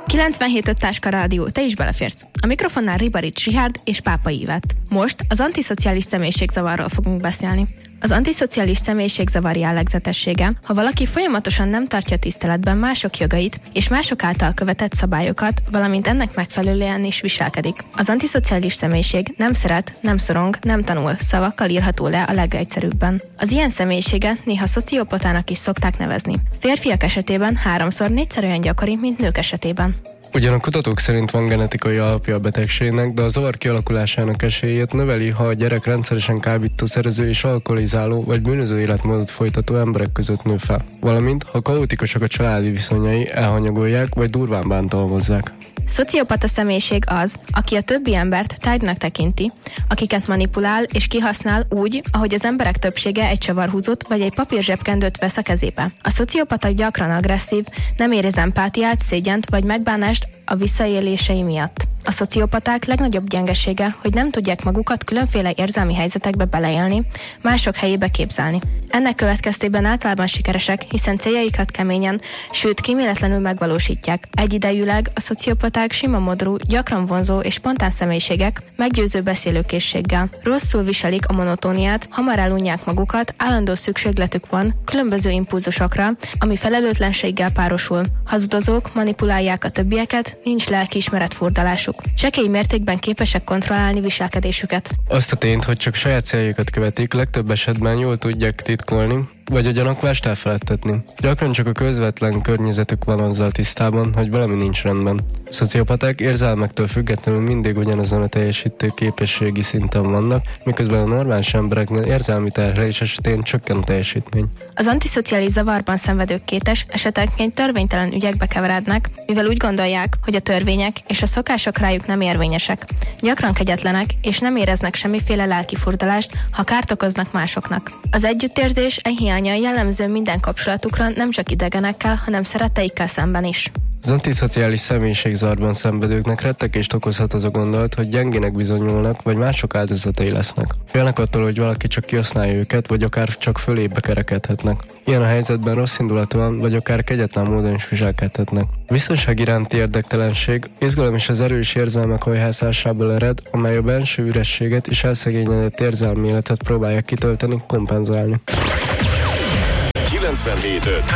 97.5 Táska Rádió, te is beleférsz. A mikrofonnál Ribarics Zsihárd és Pápai Ivett. Most az antiszociális személyiségzavarról fogunk beszélni. Az antiszociális személyiségzavar jellegzetessége, ha valaki folyamatosan nem tartja tiszteletben mások jogait és mások által követett szabályokat, valamint ennek megfelelően is viselkedik. Az antiszociális személyiség nem szeret, nem szorong, nem tanul, szavakkal írható le a legegyszerűbben. Az ilyen személyiséget néha szociopatának is szokták nevezni. Férfiak esetében 3-4-szer olyan gyakori, mint nők esetében. Ugyan a kutatók szerint van genetikai alapja a betegségnek, de a zavar kialakulásának esélyét növeli, ha a gyerek rendszeresen kábítószerező és alkoholizáló vagy bűnöző életmódot folytató emberek között nő fel. Valamint, ha kaotikusak a családi viszonyai, elhanyagolják vagy durván bántalmazzák. Szociopata személyiség az, aki a többi embert tárgynak tekinti, akiket manipulál és kihasznál úgy, ahogy az emberek többsége egy csavarhúzót vagy egy papírzsebkendőt vesz a kezébe. A szociopata gyakran agresszív, nem érez empátiát, szégyent vagy megbánást a visszaélései miatt. A szociopaták legnagyobb gyengesége, hogy nem tudják magukat különféle érzelmi helyzetekbe beleélni, mások helyébe képzelni. Ennek következtében általában sikeresek, hiszen céljaikat keményen, sőt kíméletlenül megvalósítják. Egyidejűleg a szociopaták sima modrú, gyakran vonzó és spontán személyiségek, meggyőző beszélőkészséggel. Rosszul viselik a monotóniát, hamar elunják magukat, állandó szükségletük van különböző impulzusokra, ami felelőtlenséggel párosul. Hazudozók, manipulálják a többieket, nincs lelkiismeret furdalásuk. Csekély mértékben képesek kontrollálni viselkedésüket. Azt a tényt, hogy csak saját céljukat követik, legtöbb esetben jól tudják titkolni, vagy a gyanakvást elfeledtetni. Gyakran csak a közvetlen környezetük van azzal tisztában, hogy valami nincs rendben. A szociopaták érzelmektől függetlenül mindig ugyanazon a teljesítő képességi szinten vannak, miközben a normális embereknél érzelmi terhelés esetén csökken a teljesítmény. Az antiszociális zavarban szenvedők kétes, esetenként törvénytelen ügyekbe keverednek, mivel úgy gondolják, hogy a törvények és a szokások rájuk nem érvényesek. Gyakran kegyetlenek, és nem éreznek semmiféle lelkifurdalást, ha kárt okoznak másoknak. Az együttérzés hiánya jellemző minden kapcsolatukra, nem csak idegenekkel, hanem szeretteikkel szemben is. Az antiszociális személyiségzavarban szenvedőknek rettegést okozhat az a gondolat, hogy gyengének bizonyulnak, vagy mások áldozatai lesznek. Félnek attól, hogy valaki csak kihasználja őket, vagy akár csak fölébe kerekedhetnek. Ilyen a helyzetben rosszindulatúan, vagy akár kegyetlen módon is viselkedhetnek. A biztonság iránti érdektelenség, izgalom és az erős érzelmek hajhászásából ered, amely a belső ürességet és elszegényedett érzelmi életet próbálják kitölteni, kompenzálni. 97.5